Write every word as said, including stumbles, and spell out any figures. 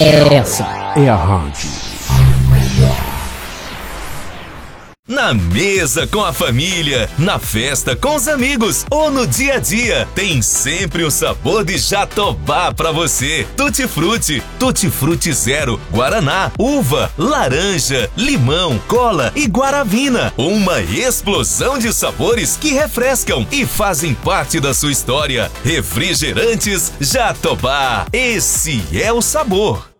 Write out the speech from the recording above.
Essa é a rádio. Na mesa com a família, na festa com os amigos ou no dia a dia, tem sempre um sabor de Jatobá pra você. Tutti Frutti, Tutti Frutti Zero, Guaraná, uva, laranja, limão, cola e guaravina. Uma explosão de sabores que refrescam e fazem parte da sua história. Refrigerantes Jatobá, esse é o sabor.